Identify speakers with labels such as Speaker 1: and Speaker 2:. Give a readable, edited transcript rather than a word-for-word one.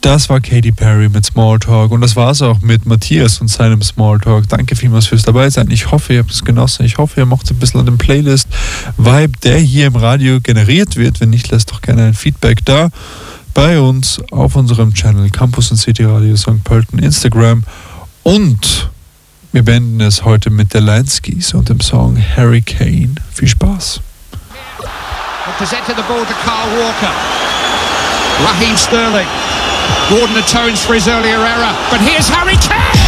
Speaker 1: Das war Katy Perry mit Smalltalk und das war es auch mit Matthias und seinem Smalltalk. Danke vielmals fürs dabei sein. Ich hoffe, ihr habt es genossen. Ich hoffe, ihr mocht ein bisschen an dem Playlist-Vibe, der hier im Radio generiert wird. Wenn nicht, lasst doch gerne ein Feedback da bei uns auf unserem Channel Campus und City Radio St. Pölten, Instagram. Und wir beenden es heute mit der Lineskys und dem Song Hurricane. Viel Spaß.
Speaker 2: Presented the ball to Carl Walker. Raheem Sterling. Gordon atones for his earlier error, but here's Harry Kane!